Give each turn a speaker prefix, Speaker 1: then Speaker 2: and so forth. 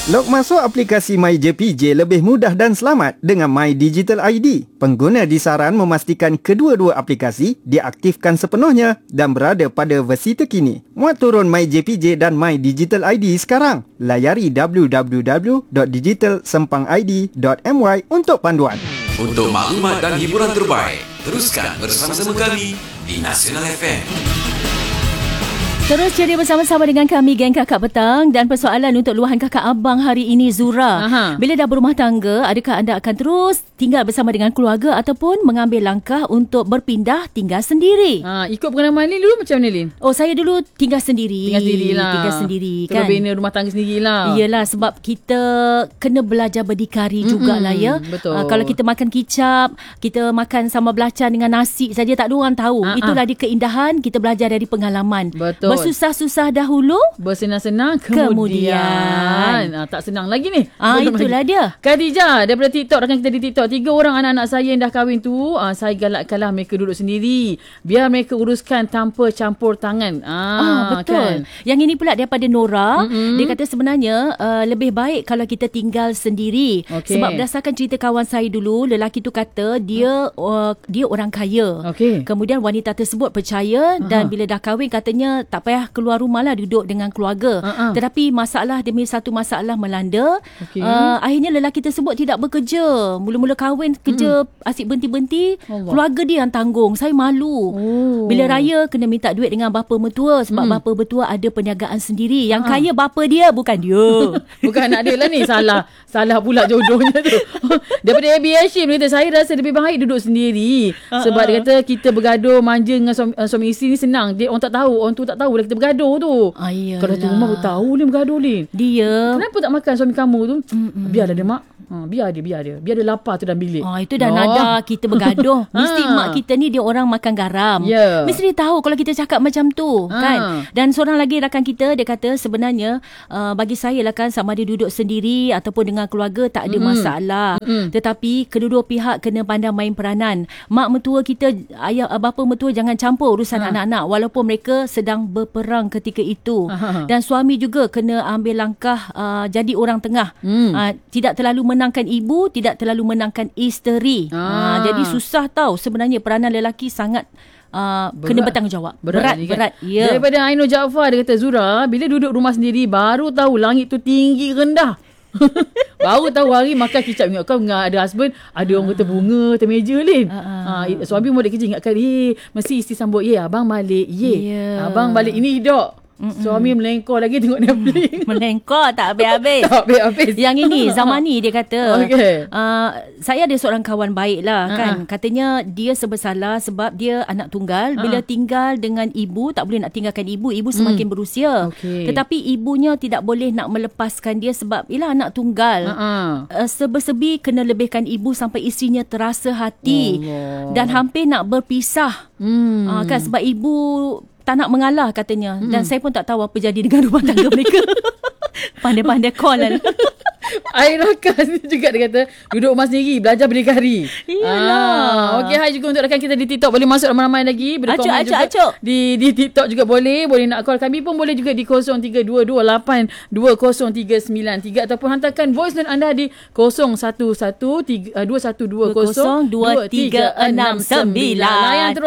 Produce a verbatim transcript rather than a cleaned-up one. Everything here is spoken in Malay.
Speaker 1: Log masuk aplikasi MyJPJ lebih mudah dan selamat dengan My Digital I D. Pengguna disaran memastikan kedua-dua aplikasi diaktifkan sepenuhnya dan berada pada versi terkini. Muat turun MyJPJ dan My Digital I D sekarang. Layari w w w dot digital sempang i d dot m y untuk panduan.
Speaker 2: Untuk maklumat dan hiburan terbaik, teruskan bersama-sama kami di Nasional F M.
Speaker 3: Terus jadi bersama-sama dengan kami, geng Kakak Petang. Dan persoalan untuk luahan kakak abang hari ini, Zura.
Speaker 4: Aha.
Speaker 3: Bila dah berumah tangga, adakah anda akan terus tinggal bersama dengan keluarga ataupun mengambil langkah untuk berpindah tinggal sendiri?
Speaker 4: Ha, ikut pengalaman Lin dulu macam mana, Lin?
Speaker 3: Oh, saya dulu tinggal sendiri.
Speaker 4: Tinggal sendiri lah.
Speaker 3: Tinggal sendiri,
Speaker 4: Terus
Speaker 3: kan.
Speaker 4: bina rumah tangga sendirilah.
Speaker 3: Iyalah, sebab kita kena belajar berdikari
Speaker 4: Mm-mm,
Speaker 3: jugalah, ya.
Speaker 4: betul.
Speaker 3: Uh, kalau kita makan kicap, kita makan sambal belacan dengan nasi saja, tak ada orang tahu.
Speaker 4: Ha-ha.
Speaker 3: Itulah dia keindahan, kita belajar dari pengalaman.
Speaker 4: Betul.
Speaker 3: Bersusah-susah dahulu,
Speaker 4: Bersenang-senang
Speaker 3: Kemudian.
Speaker 4: kemudian. Ha, tak senang lagi ni.
Speaker 3: Ah,
Speaker 4: Belum
Speaker 3: itulah
Speaker 4: lagi.
Speaker 3: dia.
Speaker 4: Khadijah daripada TikTok, rakan kita di TikTok. Tiga orang anak-anak saya yang dah kahwin tu, ah, saya galakkanlah mereka duduk sendiri. Biar mereka uruskan tanpa campur tangan. Ah,
Speaker 3: Ah, betul.
Speaker 4: Kan?
Speaker 3: Yang ini pula daripada Nora.
Speaker 4: Mm-mm.
Speaker 3: Dia kata sebenarnya uh, lebih baik kalau kita tinggal sendiri.
Speaker 4: Okey.
Speaker 3: Sebab berdasarkan cerita kawan saya dulu, lelaki tu kata dia uh, dia orang kaya.
Speaker 4: Okey.
Speaker 3: Kemudian wanita tersebut percaya dan
Speaker 4: Aha.
Speaker 3: bila dah kahwin katanya tak payah keluar rumah lah, duduk dengan keluarga.
Speaker 4: Ha-ha.
Speaker 3: Tetapi masalah demi satu masalah melanda.
Speaker 4: Okey.
Speaker 3: Uh, akhirnya lelaki tersebut tidak bekerja. Mula-mula kahwin kerja hmm. asyik berhenti-berhenti.
Speaker 4: Allah.
Speaker 3: Keluarga dia yang tanggung. Saya malu.
Speaker 4: Oh.
Speaker 3: Bila raya kena minta duit dengan bapa mertua sebab
Speaker 4: Hmm.
Speaker 3: bapa mertua ada perniagaan sendiri. Yang
Speaker 4: Ha.
Speaker 3: kaya bapa dia, bukan dia.
Speaker 4: Bukan anak dia lah ni. Salah. Salah pula jodohnya tu. Daripada A B Hashim, dia kata, saya rasa lebih baik duduk sendiri. Sebab dia kata kita bergaduh manja dengan suami, uh, suami isteri ni senang. Dia orang tak tahu. Orang tu tak tahu lah kita bergaduh tu.
Speaker 3: Ah, iyalah.
Speaker 4: Kalau tu rumah pun tahu ni bergaduh ni.
Speaker 3: Dia.
Speaker 4: Kenapa tak makan suami kamu tu? Mm-mm. Biarlah dia, mak. Ha, biar dia, biar dia. Biar dia lapar tu dalam bilik.
Speaker 3: Ah, itu dah
Speaker 4: Oh.
Speaker 3: nada kita bergaduh. Mesti
Speaker 4: Ha.
Speaker 3: mak kita ni dia orang makan garam.
Speaker 4: Ya.
Speaker 3: Mesti dia tahu kalau kita cakap macam tu,
Speaker 4: Ha.
Speaker 3: kan? Dan seorang lagi rakan kita, dia kata sebenarnya uh, bagi saya lah kan, sama ada duduk sendiri ataupun dengan keluarga tak ada
Speaker 4: Mm-mm.
Speaker 3: masalah.
Speaker 4: Mm-mm.
Speaker 3: Tetapi kedua-dua pihak kena pandai main peranan. Mak mertua kita, ayah bapa mertua jangan campur urusan
Speaker 4: Ha.
Speaker 3: anak-anak walaupun mereka sedang berperang ketika itu.
Speaker 4: Ha.
Speaker 3: Dan suami juga kena ambil langkah uh, jadi orang tengah.
Speaker 4: Hmm.
Speaker 3: Uh, tidak terlalu menangkan ibu, tidak terlalu menangkan isteri.
Speaker 4: Ah.
Speaker 3: Ha, jadi susah tahu sebenarnya peranan lelaki sangat uh, kena bertanggungjawab. Berat,
Speaker 4: ni
Speaker 3: berat.
Speaker 4: kan?
Speaker 3: Ya.
Speaker 4: Daripada Ainul Jaafar, dia kata, Zura, bila duduk rumah sendiri baru tahu langit tu tinggi rendah. Baru tahu hari makan kicap. Ingat kau dengan ada husband, ada orang kata bunga atas meja, Lin.
Speaker 3: Ah, ah.
Speaker 4: Ha, suami muda kerja ingatkan, eh, mesti isteri sambut, ye, abang balik, ye.
Speaker 3: Ya.
Speaker 4: Abang balik, ini dok. Mm-mm. Suami melengkor lagi tengok Netflix.
Speaker 3: Melengkor tak habis-habis.
Speaker 4: Tak habis-habis.
Speaker 3: Yang ini Zamani dia kata,
Speaker 4: Okey.
Speaker 3: uh, saya ada seorang kawan baik lah,
Speaker 4: Ha-ha.
Speaker 3: kan. Katanya dia serba sebab dia anak tunggal.
Speaker 4: Ha.
Speaker 3: Bila tinggal dengan ibu, tak boleh nak tinggalkan ibu. Ibu semakin
Speaker 4: Hmm.
Speaker 3: berusia.
Speaker 4: Okey.
Speaker 3: Tetapi ibunya tidak boleh nak melepaskan dia sebab ialah anak tunggal.
Speaker 4: Ha-ha.
Speaker 3: Uh, serba-serbi kena lebihkan ibu sampai isterinya terasa hati.
Speaker 4: Allah.
Speaker 3: Dan hampir nak berpisah.
Speaker 4: Hmm.
Speaker 3: Uh, kan sebab ibu tak nak mengalah katanya. Dan saya pun tak tahu apa jadi dengan rumah tangga mereka. Pandai-pandai call lah.
Speaker 4: Air rakan juga dia kata duduk rumah sendiri, belajar berdikari.
Speaker 3: Iyalah.
Speaker 4: Okey, hai juga untuk rakan kita di TikTok. Boleh masuk ramai-ramai lagi. Boleh
Speaker 3: Acuk,
Speaker 4: komen
Speaker 3: acuk,
Speaker 4: juga
Speaker 3: acuk.
Speaker 4: Di, di TikTok juga boleh. Boleh nak call kami pun boleh juga di kosong tiga dua dua lapan dua kosong tiga sembilan tiga ataupun hantarkan voice note anda di kosong satu satu dua satu dua kosong
Speaker 3: dua tiga enam sembilan.
Speaker 4: Layan terus.